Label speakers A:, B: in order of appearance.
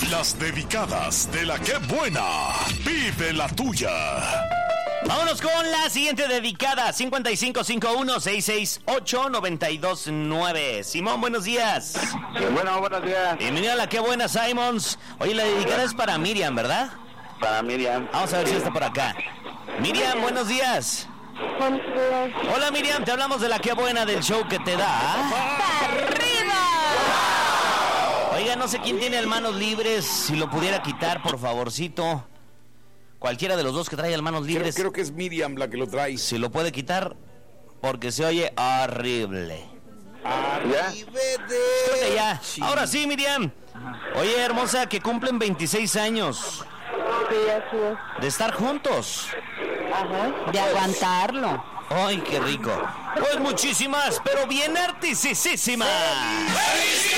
A: Las dedicadas de la que buena. Vive la tuya.
B: Vámonos con la siguiente dedicada, 5551-668-929. Simón, buenos días.
C: Bueno, buenos días.
B: Bienvenido a la Qué Buena, Simons. Oye, la dedicada es para Miriam, ¿verdad?
C: Para Miriam.
B: Vamos a ver si está por acá. Miriam, buenos días.
D: Buenos días.
B: Hola, Miriam, te hablamos de la Qué Buena del show que te da.
D: ¡Arriba!
B: Oiga, no sé quién tiene el manos libres, si lo pudiera quitar, por favorcito. Cualquiera de los dos que trae el manos libres.
E: Creo que es Miriam la que lo trae.
B: Si lo puede quitar, porque se oye horrible.
C: ¿Ya?
B: Escúchate ya. Ahora sí, Miriam. Oye, hermosa, que cumplen 26 años
D: Sí, así es.
B: de estar juntos.
D: Ajá. De aguantarlo.
B: Ay, qué rico. Pues muchísimas, pero bien artisísimas.